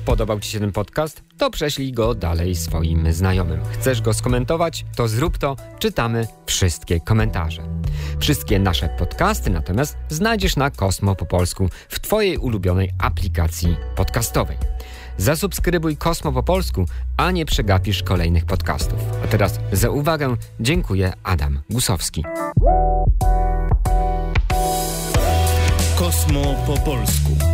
Podobał Ci się ten podcast? To prześlij go dalej swoim znajomym. Chcesz go skomentować? To zrób to. Czytamy wszystkie komentarze. Wszystkie nasze podcasty natomiast znajdziesz na Kosmo po polsku w Twojej ulubionej aplikacji podcastowej. Zasubskrybuj Kosmo po polsku, a nie przegapisz kolejnych podcastów. A teraz za uwagę dziękuję, Adam Gusowski. Kosmo po polsku.